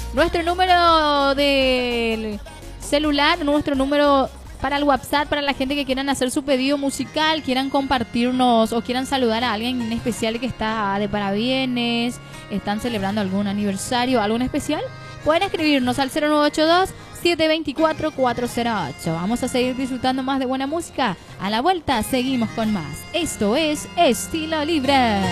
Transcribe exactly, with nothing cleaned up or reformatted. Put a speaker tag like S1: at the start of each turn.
S1: Nuestro número de celular, nuestro número para el WhatsApp, para la gente que quieran hacer su pedido musical, quieran compartirnos o quieran saludar a alguien en especial que está de parabienes, están celebrando algún aniversario, algo en especial, pueden escribirnos al cero nueve ocho dos, siete dos cuatro, cuatro cero ocho. Vamos a seguir disfrutando más de buena música. A la vuelta seguimos con más. Esto es Estilo Libre.